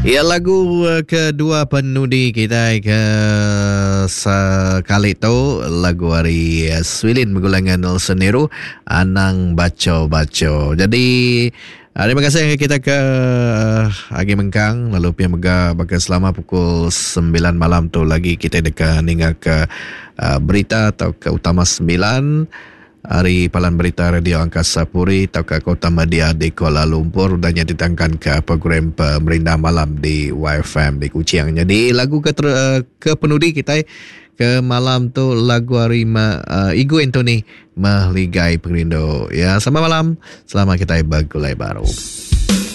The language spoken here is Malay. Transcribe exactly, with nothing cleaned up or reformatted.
Ya, lagu uh, kedua penudi kita ke sekali tu lagu hari uh, Swilin Megulangan Nelson Nero Anang Baco Baco. Jadi uh, terima kasih kita ke uh, Agi Mengkang lalu pihak mega bakal selama pukul sembilan malam tu lagi kita dekat hingga ke uh, berita atau ke utama sembilan hari Palan Berita Radio Angkasa Puri atau ke Kota Media di Kuala Lumpur dan yang ditangkan ke program Pemerintah Malam di Y F M di Kuching. Jadi lagu ke, ter, ke penudi kita ke malam tu lagu hari ma, uh, Igu Anthony Mahligai Perindo. Ya, selamat malam. Selamat kita bergulai baru.